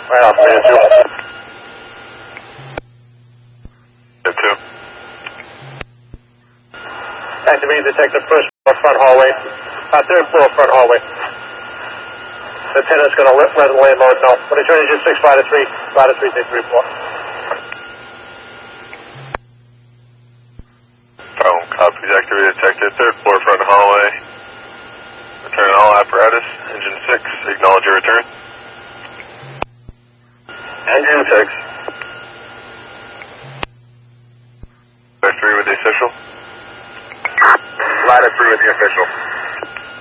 Right off, man, 2. 2. Activating detective first floor front hallway. Third floor front hallway. Lieutenant's going to let the landlord know. When he turns engine 6, fly to 3, take 3 floor. Phone copies, activated detective, third floor front hallway. Return all apparatus, engine 6, acknowledge your return. Engine 6. Ladder 3 with the official. Ladder 3 with the official.